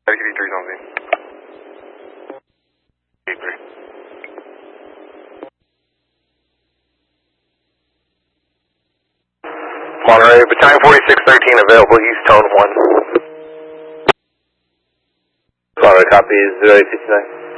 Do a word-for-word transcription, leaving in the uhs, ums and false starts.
thirty-three on scene. thirty-three. Monterey, Battalion forty-six thirteen available, East Tone one. Monterey, copy, zero eight six nine.